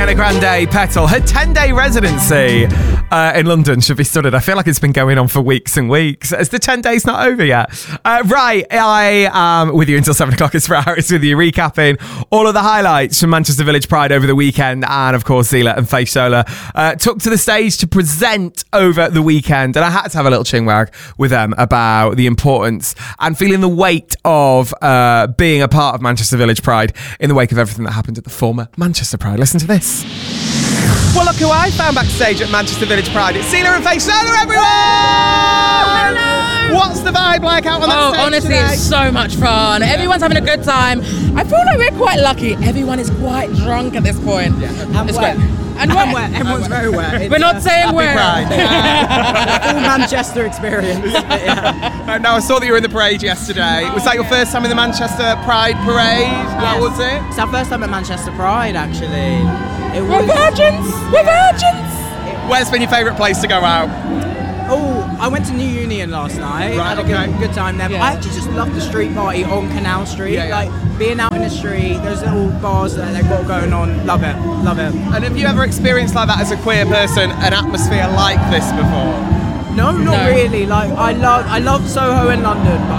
Ariana Grande, Petal. Her 10-day residency in London should be studied. I feel like it's been going on for weeks and weeks. Is the 10 days not over yet? Right, I am with you until 7 o'clock. It's 4 hours with you, recapping all of the highlights from Manchester Village Pride over the weekend. And of course, Zila and Faith Solar took to the stage to present over the weekend. And I had to have a little chinwag with them about the importance and feeling the weight of being a part of Manchester Village Pride in the wake of everything that happened at the former Manchester Pride. Listen to this. Well, look who I found backstage at Manchester Village Pride. It's Zila and Faith Solar, everyone! Hello! What's the vibe like out on that stage honestly, today? it's so much fun. Everyone's having a good time. I feel like we're quite lucky. Everyone is quite drunk at this point. Yeah. It's great. And wet. Everyone's very wet. We're not saying Happy where. Pride. Full Manchester experience. Yeah. Now, I saw that you were in the parade yesterday. Was that your first time in the Manchester Pride Parade? What was it? It's our first time at Manchester Pride, actually. We're virgins. We're virgins. Where's been your favourite place to go out? Oh, I went to New Union last night. Right, Had a good time there. Yeah. I actually just love the street party on Canal Street. Yeah. Like being out in the street, those little bars that they've got going on. Love it. Love it. And have you ever experienced like that as a queer person, an atmosphere like this before? No, not No. really. Like I love Soho in London, but